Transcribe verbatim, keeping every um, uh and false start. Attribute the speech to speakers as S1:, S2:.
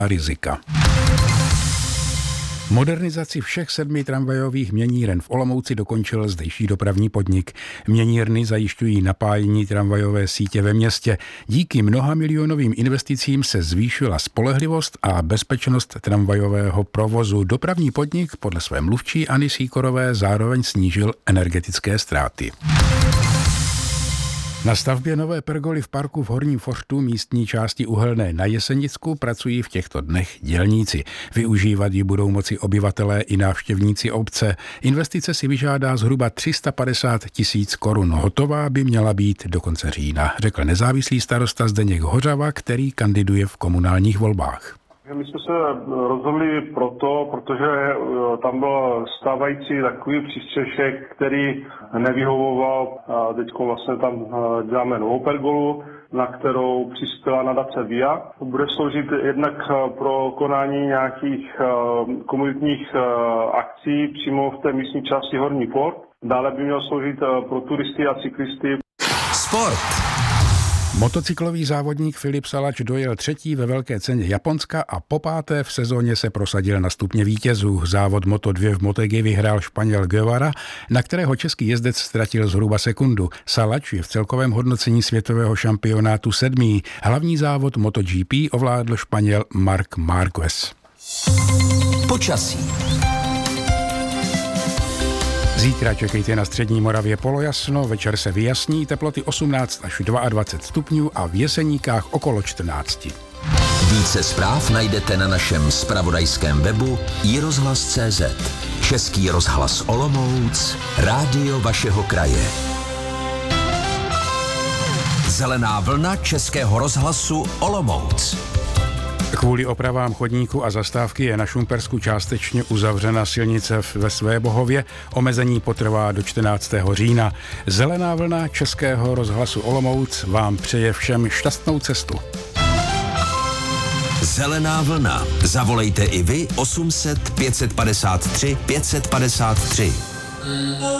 S1: a rizika. Modernizaci všech sedmi tramvajových měníren v Olomouci dokončil zdejší dopravní podnik. Měnírny zajišťují napájení tramvajové sítě ve městě. Díky mnoha milionovým investicím se zvýšila spolehlivost a bezpečnost tramvajového provozu. Dopravní podnik podle své mluvčí Anny Sýkorové zároveň snížil energetické ztráty. Na stavbě nové pergoly v parku v Horním Fořtu, místní části Uhelné na Jesenicku, pracují v těchto dnech dělníci. Využívat ji budou moci obyvatelé i návštěvníci obce. Investice si vyžádá zhruba tři sta padesát tisíc korun. Hotová by měla být do konce října, řekl nezávislý starosta Zdeněk Hořava, který kandiduje v komunálních volbách.
S2: My jsme se rozhodli proto, protože tam byl stávající takový přístřešek, který nevyhovoval. Teď vlastně tam děláme novou pergolu, na kterou přispěla nadace V I A. Bude sloužit jednak pro konání nějakých komunitních akcí přímo v té místní části Horní Fort. Dále by měl sloužit pro turisty a cyklisty.
S3: Sport.
S1: Motocyklový závodník Filip Salač dojel třetí ve velké ceně Japonska a po páté v sezóně se prosadil na stupně vítězů. Závod Moto dva v Motegi vyhrál Španěl Guevara, na kterého český jezdec ztratil zhruba sekundu. Salač je v celkovém hodnocení světového šampionátu sedmý. Hlavní závod MotoGP ovládl Španěl Marc Márquez.
S3: Počasí.
S1: Zítra čekejte na střední Moravě polojasno, večer se vyjasní, teploty osmnáct až dvacet dva stupňů a v Jeseníkách okolo čtrnáct.
S3: Více zpráv najdete na našem zpravodajském webu i rozhlas tečka cé zet. Český rozhlas Olomouc, rádio vašeho kraje. Zelená vlna Českého rozhlasu Olomouc.
S1: Kvůli opravám chodníku a zastávky je na Šumpersku částečně uzavřena silnice ve Svébohově. Omezení potrvá do čtrnáctého října. Zelená vlna Českého rozhlasu Olomouc vám přeje všem šťastnou cestu.
S3: Zelená vlna. Zavolejte i vy osm set pět set padesát tři pět set padesát tři.